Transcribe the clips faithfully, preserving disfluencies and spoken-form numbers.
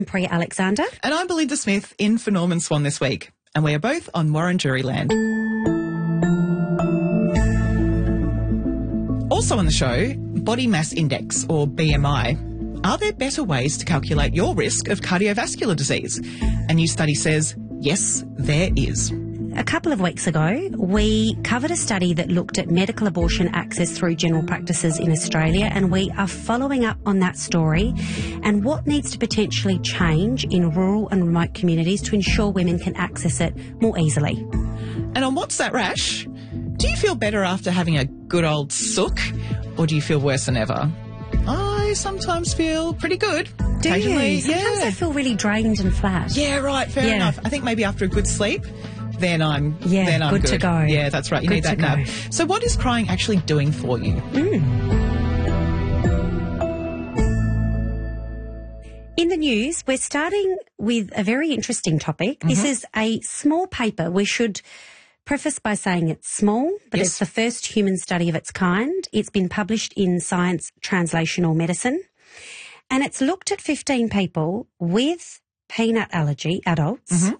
Priya Alexander. And I'm Belinda Smith, in for Norman Swan this week. And we are both on Warren-Jury land. Also on the show, body mass index, or B M I. Are there better ways to calculate your risk of cardiovascular disease? A new study says, yes, there is. A couple of weeks ago, we covered a study that looked at medical abortion access through general practices in Australia, and we are following up on that story and what needs to potentially change in rural and remote communities to ensure women can access it more easily. And on What's That Rash? Do you feel better after having a good old sook, or do you feel worse than ever? I sometimes feel pretty good. Do Occasionally, you? Sometimes yeah. I feel really drained and flat. Yeah, right, fair Yeah. enough. I think maybe after a good sleep, then I'm Yeah, then I'm good good. to go. Yeah, that's right. You Good need that to go. nap. So what is crying actually doing for you? In the news, we're starting with a very interesting topic. Mm-hmm. This is a small paper. We should preface by saying it's small, but Yes. it's the first human study of its kind. It's been published in Science Translational Medicine, and it's looked at fifteen people with peanut allergy, adults, Mm-hmm.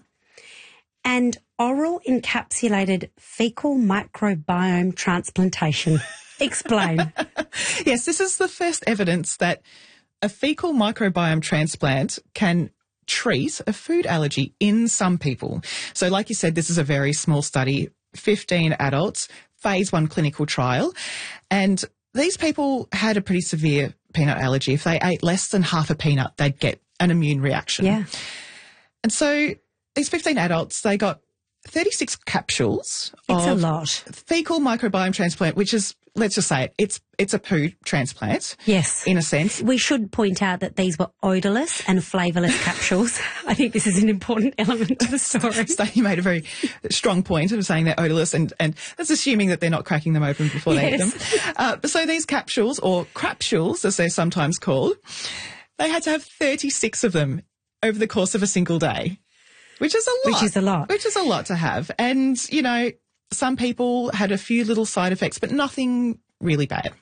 and oral encapsulated fecal microbiome transplantation. Explain. Yes, this is the first evidence that a fecal microbiome transplant can treat a food allergy in some people. So like you said, this is a very small study, fifteen adults, phase one clinical trial. And these people had a pretty severe peanut allergy. If they ate less than half a peanut, they'd get an immune reaction. Yeah. And so these fifteen adults, they got thirty-six capsules It's a of lot. fecal microbiome transplant, which is, let's just say it, it's, it's a poo transplant. Yes. In a sense. We should point out that these were odourless and flavourless capsules. I think this is an important element to the story. So you made a very strong point of saying they're odourless, and, and that's assuming that they're not cracking them open before they eat them. Yes. Uh, so these capsules, or crapsules as they're sometimes called, they had to have thirty-six of them over the course of a single day, which is a lot. Which is a lot. Which is a lot to have. And, you know, some people had a few little side effects, but nothing really bad.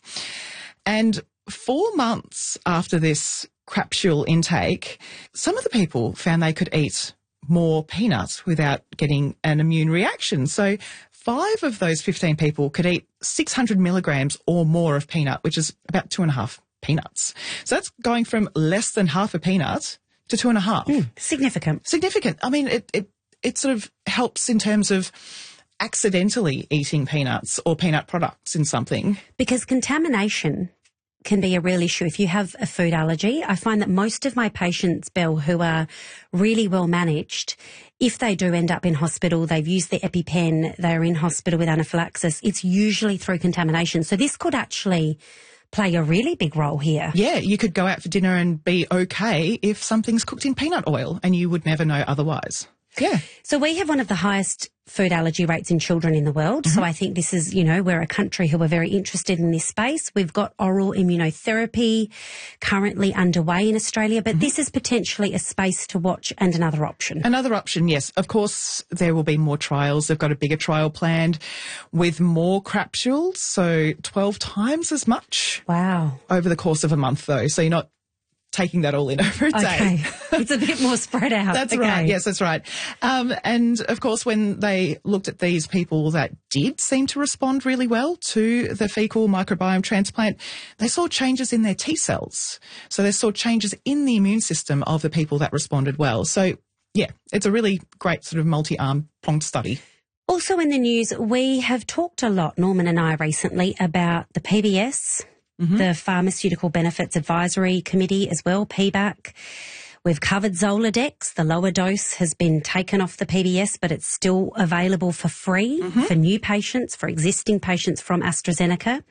And four months after this crapsule intake, some of the people found they could eat more peanuts without getting an immune reaction. So five of those fifteen people could eat six hundred milligrams or more of peanut, which is about two and a half peanuts. So that's going from less than half a peanut to two and a half. Mm, significant. Significant. I mean, it, it, it sort of helps in terms of accidentally eating peanuts or peanut products in something. Because contamination can be a real issue if you have a food allergy. I find that most of my patients, Belle, who are really well managed, if they do end up in hospital, they've used their EpiPen, they're in hospital with anaphylaxis, it's usually through contamination. So this could actually play a really big role here. Yeah, you could go out for dinner and be okay if something's cooked in peanut oil, and you would never know otherwise. Yeah. So we have one of the highest food allergy rates in children in the world. Mm-hmm. So I think this is, you know, we're a country who are very interested in this space. We've got oral immunotherapy currently underway in Australia, but mm-hmm. this is potentially a space to watch and another option. Another option, yes. Of course, there will be more trials. They've got a bigger trial planned with more crapsules, so twelve times as much. Wow. Over the course of a month, though. So you're not taking that all in over a day. Okay. It's a bit more spread out. That's okay. right. Yes, that's right. Um, and of course, when they looked at these people that did seem to respond really well to the fecal microbiome transplant, they saw changes in their T cells. So they saw changes in the immune system of the people that responded well. So yeah, it's a really great sort of multi-arm pronged study. Also in the news, we have talked a lot, Norman and I recently, about the P B S, mm-hmm. the Pharmaceutical Benefits Advisory Committee as well, P B A C. We've covered Zoladex. The lower dose has been taken off the P B S, but it's still available for free mm-hmm. for new patients, for existing patients from AstraZeneca.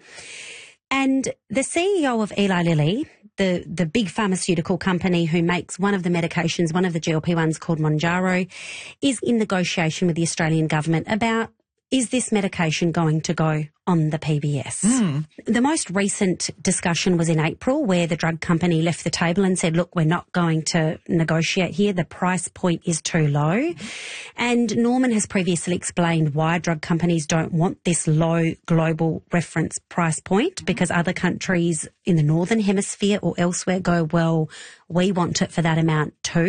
And the C E O of Eli Lilly, the, the big pharmaceutical company who makes one of the medications, one of the G L P ones called Mounjaro, is in negotiation with the Australian government about is this medication going to go on the P B S? Mm. The most recent discussion was in April, where the drug company left the table and said, look, we're not going to negotiate here. The price point is too low. And Norman has previously explained why drug companies don't want this low global reference price point, because other countries in the Northern Hemisphere or elsewhere go, well, we want it for that amount too.